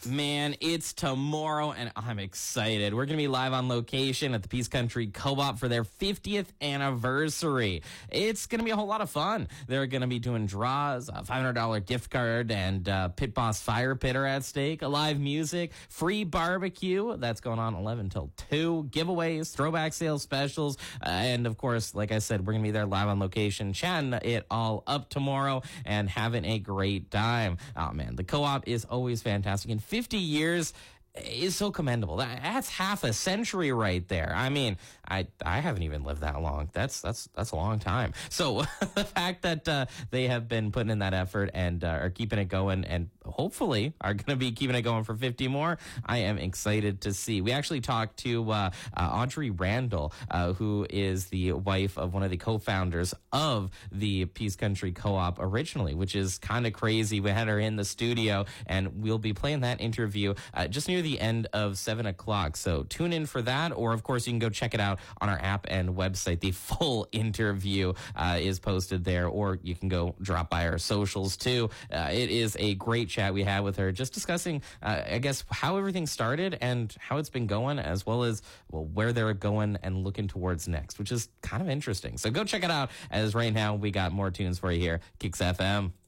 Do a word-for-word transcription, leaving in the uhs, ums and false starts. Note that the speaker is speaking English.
Man, it's tomorrow, and I'm excited. We're going to be live on location at the Peace Country Co-op for their fiftieth anniversary. It's going to be a whole lot of fun. They're going to be doing draws, a five hundred dollars gift card, and uh, Pit Boss Fire Pit are at stake, live music, free barbecue. That's going on eleven till two, giveaways, throwback sales specials, uh, and, of course, like I said, we're going to be there live on location, chatting it all up tomorrow and having a great time. Oh, man, the Co-op is always fantastic. And fifty years is so commendable. That, that's half a century right there. I mean, I I haven't even lived that long. That's that's that's a long time. So the fact that uh, they have been putting in that effort and uh, are keeping it going, and hopefully are going to be keeping it going for fifty more, I am excited to see. We actually talked to uh, uh, Audrey Randall, uh, who is the wife of one of the co-founders of the Peace Country Co-op originally, which is kind of crazy. We had her in the studio, and we'll be playing that interview uh, just near the end of seven o'clock. So tune in for that, or of course you can go check it out on our app and website. The full interview uh, is posted there, or you can go drop by our socials too. Uh, it is a great chat we had with her, just discussing, uh, I guess, how everything started and how it's been going, as well as well where they're going and looking towards next, which is kind of interesting. So go check it out, as right now we got more tunes for you here, Kicks F M.